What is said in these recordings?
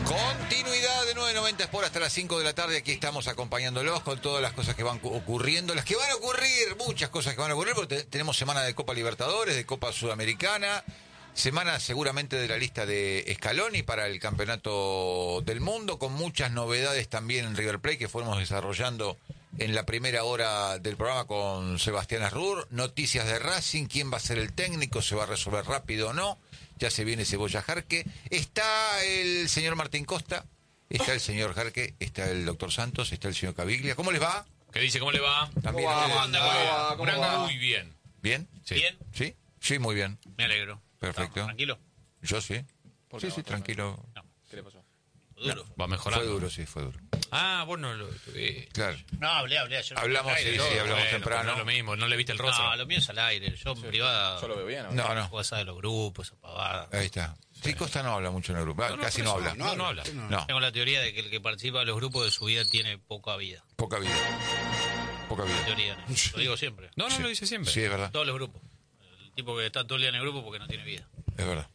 Continuidad de 990 Sport hasta las 5 de la tarde. Aquí estamos acompañándolos con todas las cosas que van ocurriendo. Las que van a ocurrir, muchas cosas que van a ocurrir, porque tenemos semana de Copa Libertadores, de Copa Sudamericana, semana seguramente de la lista de Scaloni para el Campeonato del Mundo, con muchas novedades también en River Plate que fuimos desarrollando en la primera hora del programa con Sebastián Arrur. Noticias de Racing, quién va a ser el técnico, se va a resolver rápido o no. Ya se viene Cebolla Jarque. Está el señor Martín Costa, está el señor Jarque, está el doctor Santos, está el señor Caviglia. ¿Cómo les va? ¿Qué dice? ¿Cómo le va? También. ¿Cómo anda? ¿Cómo va? Muy bien. ¿Bien? Sí. ¿Bien? ¿Sí? Sí, muy bien. Me alegro. Perfecto. ¿Tranquilo? Yo sí. ¿Por qué Sí, sí, tranquilo. No. ¿Qué le pasó? Duro. Va mejorando. Fue duro, sí, fue duro. Ah, vos no lo... Claro. No, hablé. Ayer Hablamos, al aire, sí, todo. sí, hablamos Bueno, temprano. pero no es lo mismo, no le viste el rostro. No, lo mío es al aire. Yo en privada. Yo lo veo bien. No, no. Cosas de los grupos, esa pavada. Ahí está. Sí, Costa no habla mucho en el grupo. Casi no habla. No habla. No, Tengo la teoría de que el que participa de los grupos de su vida tiene poca vida. poca vida. Poca vida. Teoría, ¿no? Lo digo siempre. No, lo dice siempre. Sí, es verdad. Todos los grupos. El tipo que está todo el día en el grupo porque no tiene vida. Es verdad.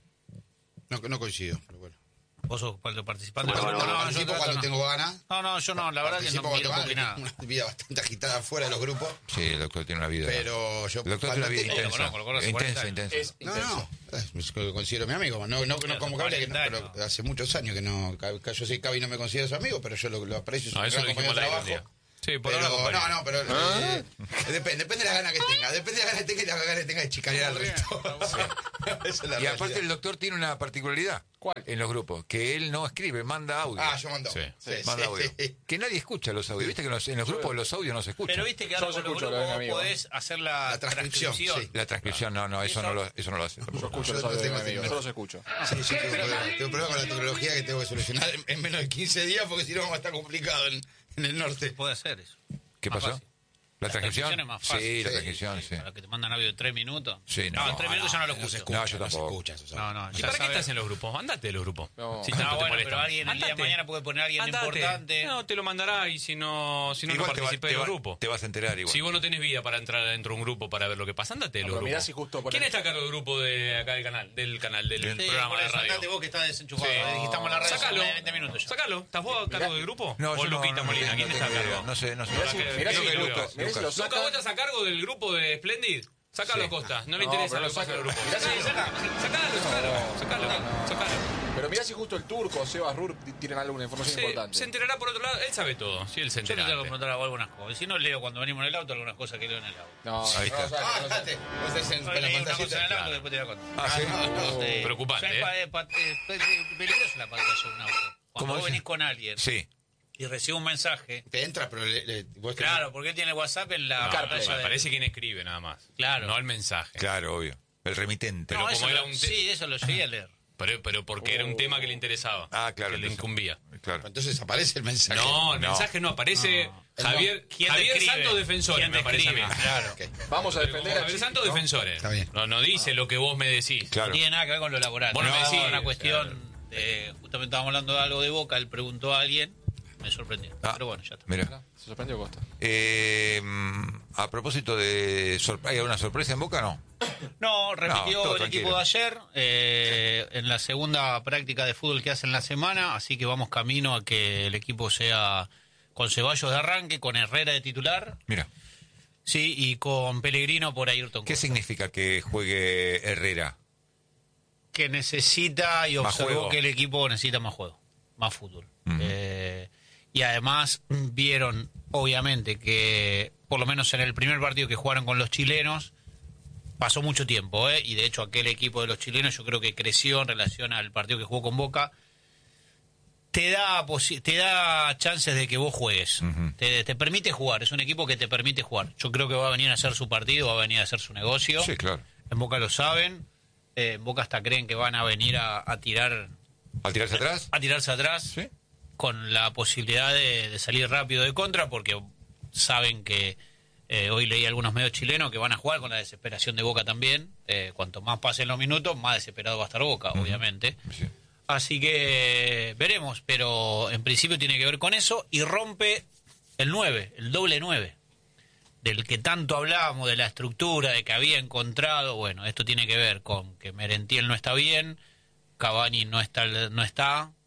No coincido, pero bueno. ¿Vos sos participante? No, yo participo trato cuando no. tengo ganas. No, yo no. La verdad que Participo no miro cuando poco y tengo nada. ganas. Una vida bastante agitada fuera de los grupos. Sí, el doctor tiene una vida. Pero yo... El doctor tiene una vida cuando intensa. lo conozco hace 40 Intensa, años. intensa. No, lo considero mi amigo. No como Cable, pero hace muchos años que no... Yo sé que Cabi no me considera su amigo, pero yo lo aprecio. Es un No, eso gran lo dijimos compañero de al aire un trabajo. día. Sí, por Pero, ahora no, pero depende de las ganas que tenga. Depende de las ganas que tenga y las ganas que tenga de chicanear al resto. Esa es la Y aparte realidad. el doctor tiene una particularidad. ¿Cuál? En los grupos, que él no escribe, manda audio. Yo mando. Sí. Manda audio. Que nadie escucha los audios. Viste que en los grupos los audios no se escuchan. Pero viste que Yo ahora los con los escucho, grupos lo ven, vos amigo. podés hacer la transcripción, transcripción. sí. La transcripción, no, eso no lo hace. Yo escucho los Yo audios de tengo mi amigo, este- yo los escucho. Sí, yo tengo un problema con la tecnología que tengo que solucionar en menos de 15 días porque si no vamos a estar complicado en el norte. Puede hacer eso. ¿Qué Más pasó? fácil. ¿La transcripción? transcripción es más fácil. Sí, la Sí, transcripción, sí. Para que te mandan audio de 3 minutos. Sí, no. en 3 minutos yo no lo se escucho. escucha, No, yo tampoco. se escucha, eso, ¿sabes? No, ¿Y ya para qué sabe. estás en los grupos? Andate de los grupos. No. Si No, tanto te bueno, molestan. pero alguien el día de Andate. mañana puede poner a alguien Andate. importante. No, te lo mandará y si no Igual participé del grupo. te vas a enterar igual. Si vos no tenés vida para entrar dentro de un grupo para ver lo que pasa, andate de los pero mirá grupos. si justo por ¿Quién el- está a cargo del grupo de acá del canal Sí, programa por de eso, radio? andate vos que estás desenchufado. Sí. Estamos en la radio Sacalo, hace 20 minutos ya. sacalo. ¿Estás vos a cargo del grupo? No, ¿O yo Luquita no Molina? ¿Quién está a tengo idea. cargo? No sé. Mirá si Creo que justo, Lucas. mirá si lo ¿Luca, vos sacan. estás a cargo del grupo de Splendid? Sácalo a Costa, no le No, interesa pero lo lo que pasa en el grupo. saca. Sí, sacalo. Pero mirá si justo el turco o Sebas Rur tienen alguna información Se importante. enterará por otro lado, él sabe todo, sí, él se Yo le entera. tengo que antes. preguntar algunas cosas. Si no leo cuando venimos en el auto, algunas cosas que leo en el auto. No, Ahí está. no sabe, no sabe. Date. Vos estás en Hoy la leí una cosa en pantallita. el auto que después te voy a contar. Ah, sí. Sí. Preocupante, Es peligrosa la pantalla de un auto. ¿Cómo Cuando vos dice? venís con alguien Sí. y recibís un mensaje. Te entra, pero vos tenés- Claro, porque él tiene WhatsApp en la CarPlay. pantalla de... Parece quien escribe nada más. Claro. No el mensaje. Claro, obvio. El remitente. Pero No, como eso era lo- un sí, eso lo llegué a leer. Pero porque era un tema que le interesaba. Ah, claro. Que le entonces- incumbía. Claro. Entonces aparece el mensaje. No, el No. mensaje no aparece. Javier ¿Quién te escribe? Santos Defensores ¿Quién me te parece a mí. escribe? Claro. Ok. Vamos a Como defender a Javier Chiqui, Santos ¿no? Defensores. Está bien. No dice lo que vos me decís. Claro. No tiene nada que ver con lo laboral. Vos no me decís, una cuestión de... Justamente estábamos hablando de algo de Boca, él preguntó a alguien, me sorprendió. Ah, Pero bueno, ya está. Mira. Se sorprendió Costa. A propósito de... ¿Hay alguna sorpresa en Boca? No. No, repitió todo el equipo tranquilo. de ayer en la segunda práctica de fútbol que hacen la semana, así que vamos camino a que el equipo sea con Ceballos de arranque, con Herrera de titular, Mira. sí, y con Pellegrino por Ayrton ¿Qué Costa, significa que juegue Herrera? que necesita y Más observó juego. que el equipo necesita más juego, más fútbol. Ujú. Y además vieron, obviamente, que por lo menos en el primer partido que jugaron con los chilenos, pasó mucho tiempo, y de hecho aquel equipo de los chilenos yo creo que creció en relación al partido que jugó con Boca. Te da chances de que vos juegues, Ujú. te permite jugar, es un equipo que te permite jugar. Yo creo que va a venir a hacer su partido, va a venir a hacer su negocio. Sí, claro. En Boca lo saben, en Boca hasta creen que van a venir a tirar, ¿Al tirarse atrás? a tirarse atrás, Sí. con la posibilidad de salir rápido de contra, porque saben que hoy leí algunos medios chilenos que van a jugar con la desesperación de Boca también. Cuanto más pasen los minutos, más desesperado va a estar Boca, obviamente. Sí. Así que veremos, pero en principio tiene que ver con eso y rompe el 9, el doble 9, del que tanto hablábamos, de la estructura, de que había encontrado. Bueno, esto tiene que ver con que Merentiel no está bien, Cavani no está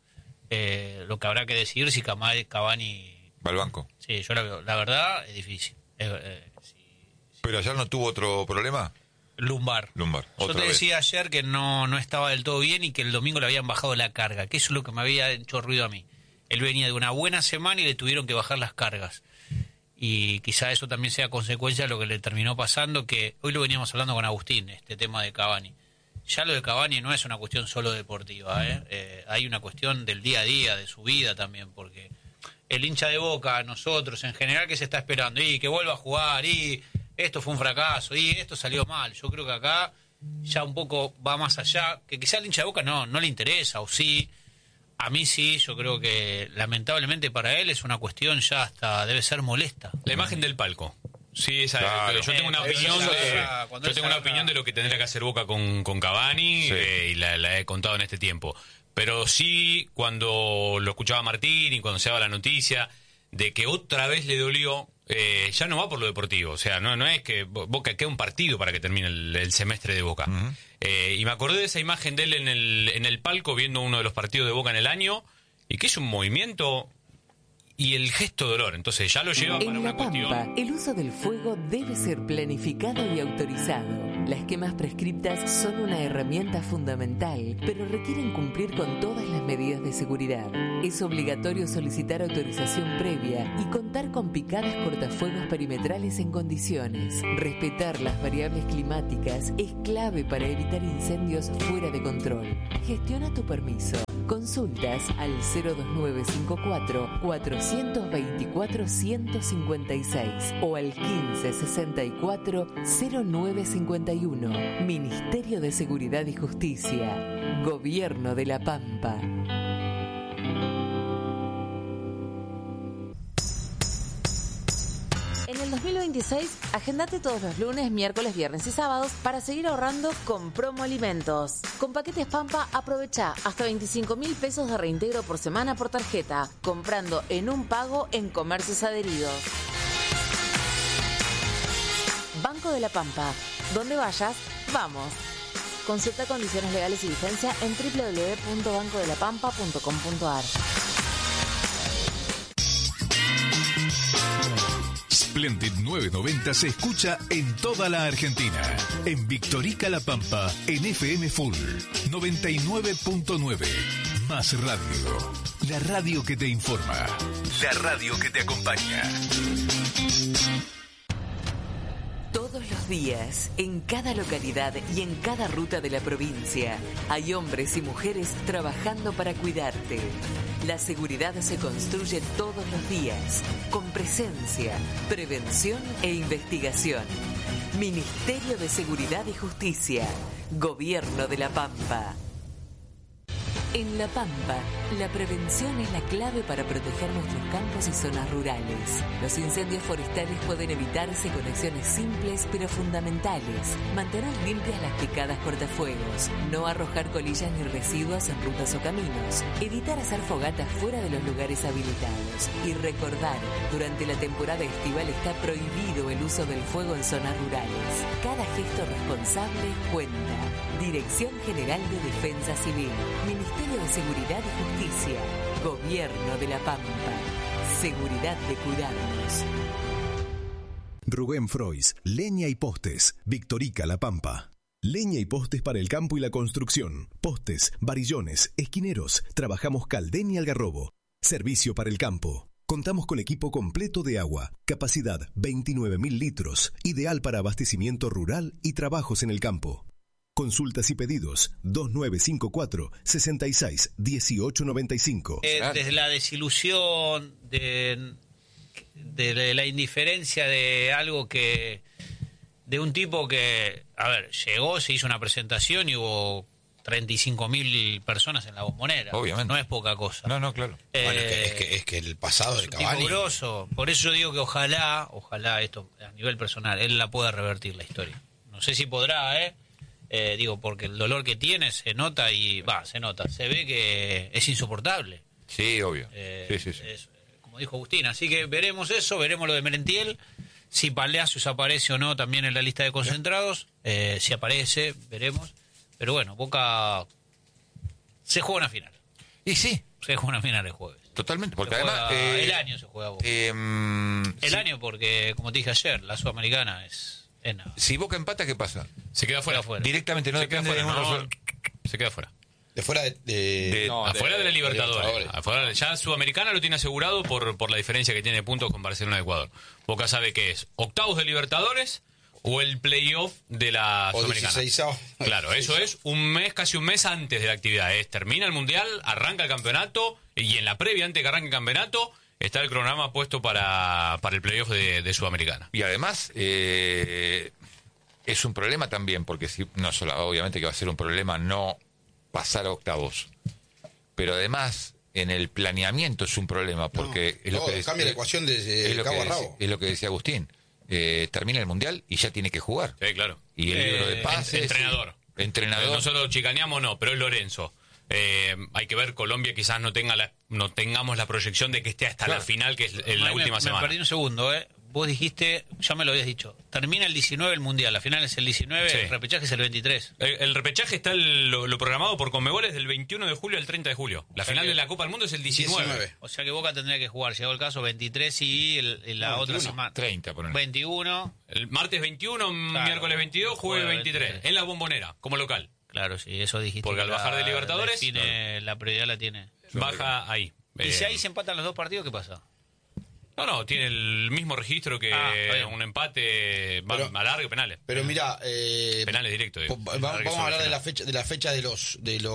lo que habrá que decidir si Cavani Va al banco. sí, yo la verdad es difícil. ¿Pero ayer no tuvo otro problema? Lumbar. Yo Yo te vez. decía ayer que no estaba del todo bien y que el domingo le habían bajado la carga, que eso es lo que me había hecho ruido a mí. Él venía de una buena semana y le tuvieron que bajar las cargas. Y quizá eso también sea consecuencia de lo que le terminó pasando, que hoy lo veníamos hablando con Agustín, este tema de Cavani. Ya lo de Cavani no es una cuestión solo deportiva, hay una cuestión del día a día, de su vida también, porque el hincha de Boca, nosotros en general, que se está esperando, y que vuelva a jugar, y esto fue un fracaso, y esto salió mal. Yo creo que acá ya un poco va más allá, que quizá al hincha de Boca no le interesa, o sí, a mí sí, yo creo que lamentablemente para él es una cuestión ya hasta debe ser molesta. La imagen del palco. Sí, Claro. yo tengo una opinión de lo que tendría que hacer Boca con Cavani, Sí. y la he contado en este tiempo. Pero sí, cuando lo escuchaba Martín y cuando se daba la noticia de que otra vez le dolió, ya no va por lo deportivo. O sea, no es que Boca queda un partido para que termine el semestre de Boca. Y me acordé de esa imagen de él en el palco viendo uno de los partidos de Boca en el año, y que es un movimiento y el gesto de dolor. Entonces ya lo lleva para En una La Pampa, cuestión. el uso del fuego debe ser planificado y autorizado. Las quemas prescriptas son una herramienta fundamental, pero requieren cumplir con todas las medidas de seguridad. Es obligatorio solicitar autorización previa y contar con picadas cortafuegos perimetrales en condiciones. Respetar las variables climáticas es clave para evitar incendios fuera de control. Gestiona tu permiso. Consultas al 02954 424 156 o al 1564 0951. Ministerio de Seguridad y Justicia. Gobierno de La Pampa. En el 2026, agendate todos los lunes, miércoles, viernes y sábados para seguir ahorrando con Promo Alimentos. Con paquetes Pampa, aprovecha hasta 25.000 pesos de reintegro por semana por tarjeta, comprando en un pago en comercios adheridos. Banco de la Pampa. Donde vayas, vamos. Consulta condiciones legales y vigencia en www.bancodelapampa.com.ar. Splendid 990 se escucha en toda la Argentina. En Victorica La Pampa, en FM Full 99.9. Más radio. La radio que te informa. La radio que te acompaña. Todos los días, en cada localidad y en cada ruta de la provincia, hay hombres y mujeres trabajando para cuidarte. La seguridad se construye todos los días, con presencia, prevención e investigación. Ministerio de Seguridad y Justicia, Gobierno de La Pampa. En La Pampa, la prevención es la clave para proteger nuestros campos y zonas rurales. Los incendios forestales pueden evitarse con acciones simples pero fundamentales. Mantener limpias las picadas cortafuegos, no arrojar colillas ni residuos en rutas o caminos, evitar hacer fogatas fuera de los lugares habilitados y recordar, durante la temporada estival está prohibido el uso del fuego en zonas rurales. Cada gesto responsable cuenta. Dirección General de Defensa Civil, Ministerio de Seguridad y Justicia, Gobierno de La Pampa. Seguridad de cuidarnos. Rubén Frois, Leña y Postes, Victorica La Pampa. Leña y postes para el campo y la construcción. Postes, varillones, esquineros. Trabajamos Caldén y Algarrobo. Servicio para el campo. Contamos con equipo completo de agua. Capacidad 29.000 litros. Ideal para abastecimiento rural y trabajos en el campo. Consultas y pedidos 2954 66 1895. Desde la desilusión, de la indiferencia de algo que... de un tipo que, a ver, llegó, se hizo una presentación y hubo 35.000 personas en la Bombonera. Obviamente. No es poca cosa. No, claro. Bueno, es que el pasado de Cavani... Grosso. Por eso yo digo que ojalá esto, a nivel personal, él la pueda revertir la historia. No sé si podrá, digo, porque el dolor que tiene se nota se ve que es insoportable. Sí, obvio. Sí. Como dijo Agustín, así que veremos eso, veremos lo de Merentiel, si Palacios aparece o no también en la lista de concentrados, si aparece, veremos, pero bueno, Boca se juega una final. Y sí. Se juega una final el jueves. Totalmente, porque Se juega, además... el año se juega Boca. El año porque, como te dije ayer, la Sudamericana es nada. Si Boca empata, ¿qué pasa? Se queda fuera. Directamente, no se queda depende fuera, de uno. se queda fuera. De fuera afuera de la Libertadores. Afuera, ya Sudamericana lo tiene asegurado por la diferencia que tiene de puntos con Barcelona de Ecuador. Boca sabe que es octavos de Libertadores o el playoff de la Sudamericana. 16avo. Claro, eso es casi un mes antes de la actividad. Termina el Mundial, arranca el campeonato y en la previa, antes que arranque el campeonato, está el cronograma puesto para el playoff de Sudamericana. Y además... es un problema también, porque si no solo, obviamente que va a ser un problema no pasar a octavos, pero además en el planeamiento es un problema, porque cambia la ecuación de cabo a rabo. Es lo que decía Agustín. Termina el Mundial y ya tiene que jugar. Sí, claro. Y el libro de pases... Entrenador. Nosotros chicaneamos, no, pero es Lorenzo. Hay que ver, Colombia quizás no tengamos la proyección de que esté hasta la final, que es la última semana. Me perdí un segundo, Vos dijiste, ya me lo habías dicho, termina el 19 el Mundial, la final es el 19, sí. El repechaje es el 23. El repechaje está lo programado por Conmebol es del 21 de julio al 30 de julio. La final de la Copa del Mundo es el 19. O sea que Boca tendría que jugar, llegó el caso, 23 y la otra semana. 30, por 21. El martes 21, claro, miércoles 22, jueves 23. En la Bombonera, como local. Claro, sí, eso dijiste. Porque al bajar de Libertadores... La prioridad la tiene. Baja ahí. ¿Y si ahí se empatan los dos partidos, qué pasa? No, tiene el mismo registro que un empate, alargue penales. Pero mira, penales directos. Vamos a hablar de la fecha de los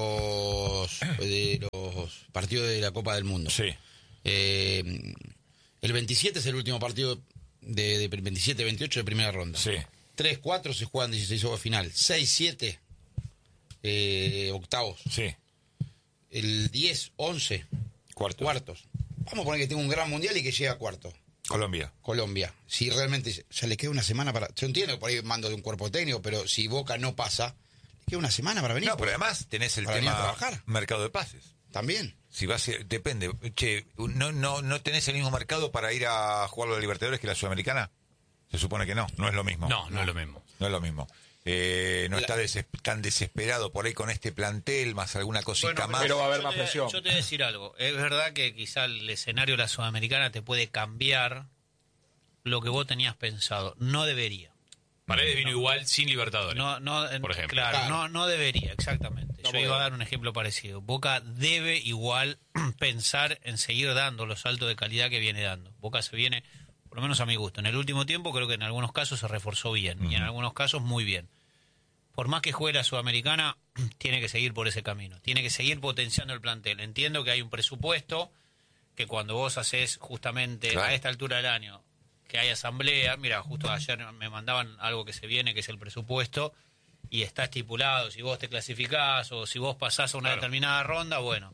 partidos de la Copa del Mundo. Sí. El 27 es el último partido de 27-28 de primera ronda. Sí. 3-4 se juegan 16 final. 6-7 octavos. Sí. El 10-11 cuartos. Vamos a poner que tenga un gran mundial y que llegue a cuarto. Colombia. Si realmente ya le queda una semana para... Yo entiendo que por ahí mando de un cuerpo técnico, pero si Boca no pasa, le queda una semana para venir. No, pero además tenés el tema mercado de pases. También. Si vas, depende. Che, ¿no tenés el mismo mercado para ir a jugar a la Libertadores que la Sudamericana? Se supone que no es lo mismo. No es lo mismo. No es lo mismo. No está tan desesperado por ahí con este plantel, más alguna cosita más. Pero va a haber más presión. Yo te voy a decir algo. Es verdad que quizá el escenario de la Sudamericana te puede cambiar lo que vos tenías pensado. No debería. Paredes vino igual sin Libertadores. Por ejemplo. Claro, no debería, exactamente. Yo iba a dar un ejemplo parecido. Boca debe igual pensar en seguir dando los saltos de calidad que viene dando. Boca se viene, por lo menos a mi gusto. En el último tiempo creo que en algunos casos se reforzó bien y en algunos casos muy bien. Por más que juegue la Sudamericana, tiene que seguir por ese camino. Tiene que seguir potenciando el plantel. Entiendo que hay un presupuesto que cuando vos haces justamente a esta altura del año, que hay asamblea, mira, justo ayer me mandaban algo que se viene, que es el presupuesto, y está estipulado, si vos te clasificás o si vos pasás a una determinada ronda, bueno,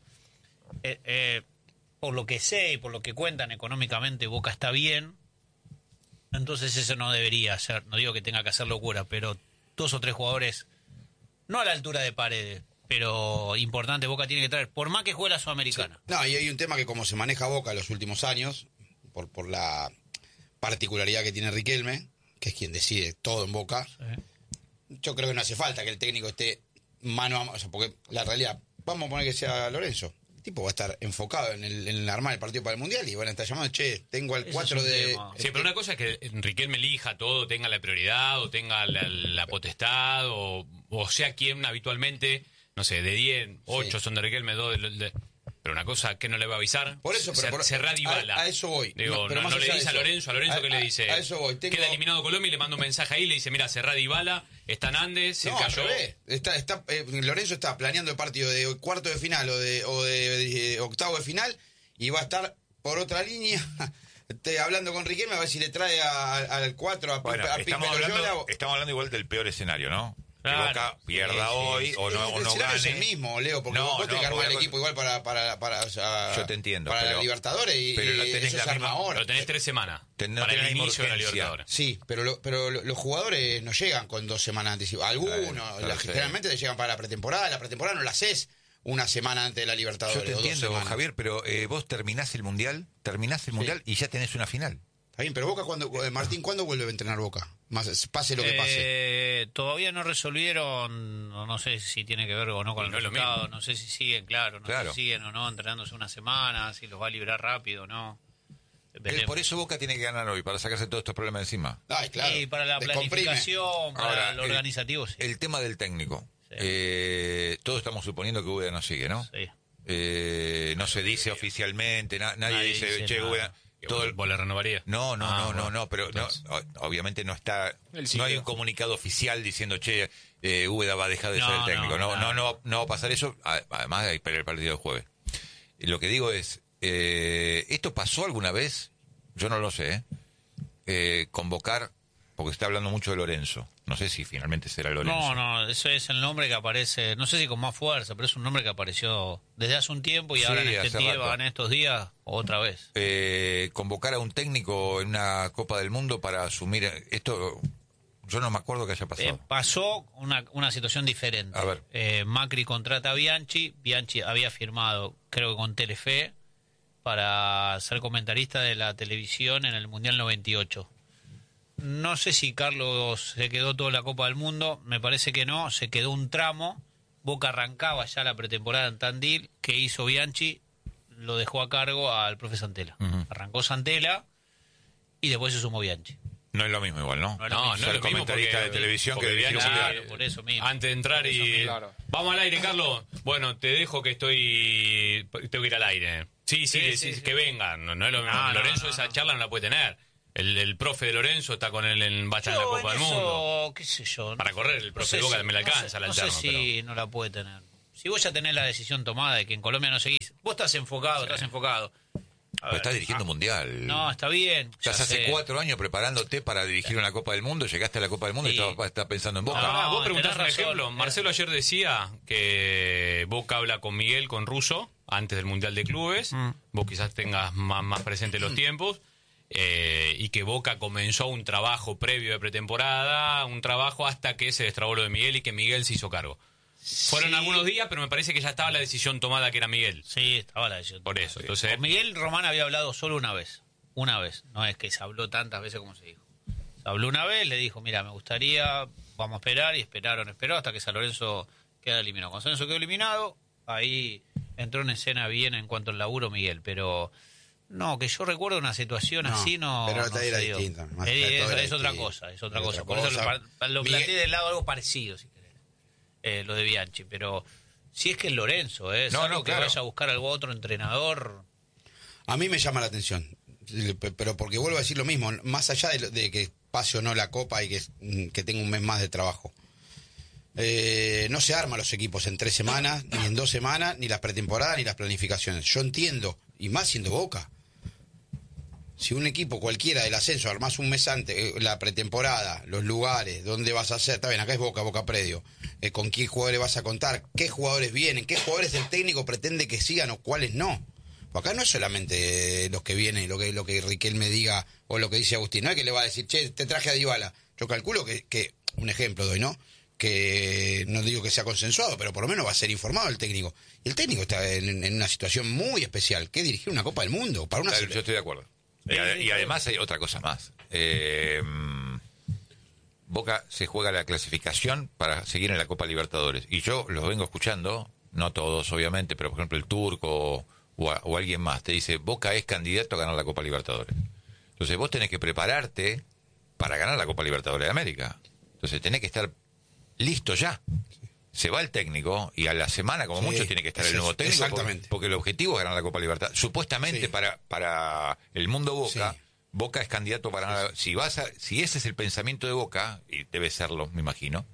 por lo que sé y por lo que cuentan económicamente, Boca está bien, entonces eso no debería ser, no digo que tenga que hacer locura, pero 2 o 3 jugadores, no a la altura de Paredes, pero importante, Boca tiene que traer, por más que juegue la Sudamericana. Sí. No, y hay un tema que como se maneja Boca en los últimos años, por la particularidad que tiene Riquelme, que es quien decide todo en Boca, yo creo que no hace falta que el técnico esté mano a mano, o sea, porque la realidad, vamos a poner que sea Lorenzo, el tipo va a estar enfocado en armar el partido para el Mundial y van a estar llamando, tengo al 4 de... Sí, pero una cosa es que Riquelme elija todo, tenga la prioridad o tenga la potestad o sea quien habitualmente, no sé, de 10, 8 son de Riquelme, 2 de... Pero una cosa que no le va a avisar, por eso, cerrar Dybala. A eso voy. Digo, no le dice a Lorenzo que le dice. A eso voy. Queda eliminado Colombia y le manda un mensaje ahí y le dice, mira, cerrá Dybala, está Nández, se cayó. Lorenzo está planeando el partido de cuarto de final o de octavo de final y va a estar por otra línea hablando con Riquelme a ver si le trae al 4 a estamos hablando igual del peor escenario, ¿no? Claro. Que Boca pierda hoy o no gane. Es el mismo, Leo, porque vos tenés que armar el equipo igual para yo te entiendo, para la Libertadores y pero no tenés eso se arma ahora. Pero tenés 3 semanas para el inicio de la Libertadores. Sí, pero los jugadores no llegan con 2 semanas antes. Algunos, generalmente te llegan para la pretemporada. La pretemporada no la haces una semana antes de la Libertadores. Yo te entiendo, Javier, pero vos terminás el Mundial y ya tenés una final. Está bien, pero Boca, Martín, ¿cuándo vuelve a entrenar Boca? pase lo que pase. Todavía no resolvieron, no sé si tiene que ver o no con el resultado, no sé si siguen, no sé si siguen o no entrenándose una semana, si los va a liberar rápido o no. Por eso Boca tiene que ganar hoy, para sacarse todos estos problemas de encima. Ay, claro. Y para la planificación, para ahora, lo organizativo, sí. El tema del técnico. Todos estamos suponiendo que Úbeda no sigue, ¿no? Sí. No se dice oficialmente, nadie dice, che, Úbeda... ¿Vos le renovaría? No, pero obviamente no está, no hay un comunicado oficial diciendo, che, Úbeda va a dejar de ser el técnico. No va a pasar eso, además hay para el partido del jueves. Lo que digo es, ¿esto pasó alguna vez? Yo no lo sé, convocar, porque está hablando mucho de Lorenzo. No sé si finalmente será Lorenzo. No, eso es el nombre que aparece, no sé si con más fuerza, pero es un nombre que apareció desde hace un tiempo y ahora en estos días otra vez. Convocar a un técnico en una Copa del Mundo para asumir esto, yo no me acuerdo que haya pasado. Pasó una situación diferente. A ver. Macri contrata a Bianchi había firmado, creo que con Telefe, para ser comentarista de la televisión en el Mundial 98. No sé si Carlos se quedó toda la Copa del Mundo, me parece que no, se quedó un tramo. Boca arrancaba ya la pretemporada en Tandil, que hizo Bianchi, lo dejó a cargo al profe Santela. Arrancó Santela y después se sumó Bianchi. No es lo mismo igual, ¿no? No, ser comentarista de televisión que dirigir un mundial. Por eso mismo. Antes de entrar y... Claro. Vamos al aire, Carlos. Bueno, te dejo que tengo que ir al aire. Sí, que vengan. No es lo mismo. Lorenzo esa charla no la puede tener. El profe de Lorenzo está con él en la Copa del Mundo. Qué sé yo. Para correr, el profe de Boca me la alcanza la alterna. No sé si no la puede tener. Si vos ya tenés la decisión tomada de que en Colombia no seguís, vos estás enfocado. Pero estás dirigiendo mundial. No, está bien. Estás hace 4 años preparándote para dirigir una Copa del Mundo, llegaste a la Copa del Mundo y estás pensando en Boca. Vos preguntás un ejemplo. Marcelo ayer decía que Boca habla con Miguel, con Russo, antes del Mundial de Clubes. Vos quizás tengas más presente los tiempos. Y que Boca comenzó un trabajo previo de pretemporada, un trabajo hasta que se destrabó lo de Miguel y que Miguel se hizo cargo. Fueron algunos días, pero me parece que ya estaba la decisión tomada que era Miguel. Sí, estaba la decisión tomada. Por eso, entonces... Con Miguel Román había hablado solo una vez, no es que se habló tantas veces como se dijo. Se habló una vez, le dijo, mira, me gustaría, vamos a esperar, y esperó hasta que San Lorenzo queda eliminado. Cuando San Lorenzo quedó eliminado, ahí entró en escena bien en cuanto al laburo Miguel, pero... No, que yo recuerdo una situación así, no. Pero no era distinta. Es otra cosa. Por eso lo planteé del lado algo parecido, si querés. Lo de Bianchi. Pero si es que es Lorenzo, que claro. Vaya a buscar algún otro entrenador. A mí me llama la atención. Pero porque vuelvo a decir lo mismo. Más allá de que pase o no la Copa y que tenga un mes más de trabajo. No se arman los equipos en 3 semanas, ni en 2 semanas, ni las pretemporadas, ni las planificaciones. Yo entiendo, y más siendo Boca. Si un equipo cualquiera del ascenso armás un mes antes, la pretemporada, los lugares, dónde vas a hacer, está bien, acá es Boca Predio, con qué jugadores vas a contar, qué jugadores vienen, qué jugadores el técnico pretende que sigan o cuáles no. Acá no es solamente los que vienen, lo que Riquelme diga o lo que dice Agustín, no es que le va a decir, che, te traje a Dybala. Yo calculo que un ejemplo doy, ¿no? Que no digo que sea consensuado, pero por lo menos va a ser informado el técnico. Y el técnico está en una situación muy especial, que es dirigir una Copa del Mundo. Para una Yo estoy de acuerdo. Y además hay otra cosa más. Boca se juega la clasificación para seguir en la Copa Libertadores. Y yo los vengo escuchando, no todos obviamente, pero por ejemplo el Turco o alguien más te dice, Boca es candidato a ganar la Copa Libertadores. Entonces vos tenés que prepararte para ganar la Copa Libertadores de América. Entonces tenés que estar listo ya. Se va el técnico y a la semana como mucho tiene que estar el nuevo técnico porque el objetivo es ganar la Copa Libertadores. Supuestamente para el mundo Boca, Boca es candidato para ganar. Si ese es el pensamiento de Boca, y debe serlo, me imagino,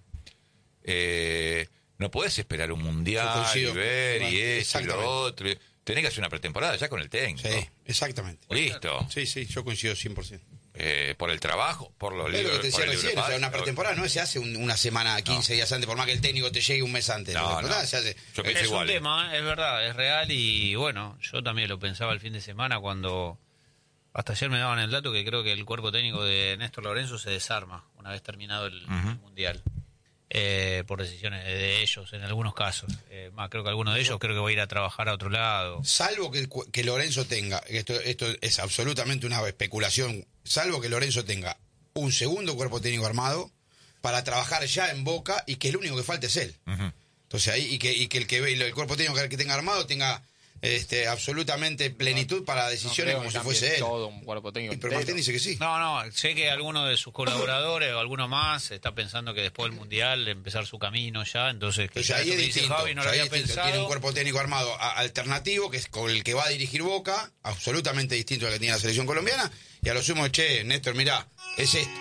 no podés esperar un mundial y ver y eso y lo otro. Tenés que hacer una pretemporada ya con el técnico. Sí, exactamente. Listo. Sí, yo coincido 100%. Por el trabajo, por los libros. Es lo que te decía recién, o sea, una pretemporada no se hace una semana, 15 días antes, por más que el técnico te llegue un mes antes. Se hace. Es un tema, es verdad, es real y bueno, yo también lo pensaba el fin de semana cuando hasta ayer me daban el dato que creo que el cuerpo técnico de Néstor Lorenzo se desarma una vez terminado el Mundial. Por decisiones de ellos en algunos casos. Más creo que alguno de ellos creo que va a ir a trabajar a otro lado. Salvo que Lorenzo tenga, esto es absolutamente una especulación, salvo que Lorenzo tenga un segundo cuerpo técnico armado para trabajar ya en Boca y que el único que falta es él. Entonces ahí, y que el cuerpo técnico que tenga armado tenga absolutamente plenitud para decisiones como si fuese él. Todo un cuerpo técnico. Pero Martín dice que sí. No, sé que alguno de sus colaboradores o alguno más está pensando que después del Mundial empezar su camino ya, entonces que ahí es distinto. Javi no lo había pensado. Tiene un cuerpo técnico armado alternativo, que es con el que va a dirigir Boca, absolutamente distinto al que tiene la selección colombiana, y a lo sumo, Néstor, mirá, es esto.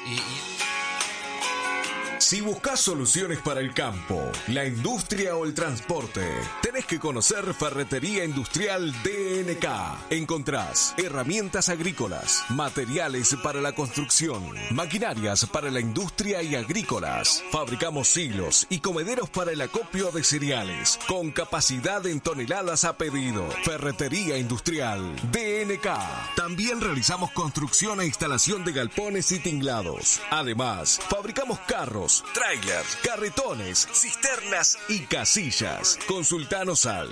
Si buscas soluciones para el campo, la industria o el transporte, tenés que conocer Ferretería Industrial DNK. Encontrás herramientas agrícolas, materiales para la construcción, maquinarias para la industria y agrícolas. Fabricamos silos y comederos para el acopio de cereales, con capacidad en toneladas a pedido. Ferretería Industrial DNK. También realizamos construcción e instalación de galpones y tinglados. Además, fabricamos carros, trailers, carretones, cisternas y casillas. Consultanos al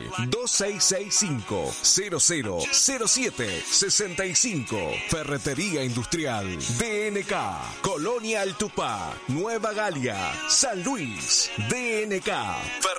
2665-000765. Ferretería Industrial DNK. Colonia El Tupá, Nueva Galia, San Luis. DNK.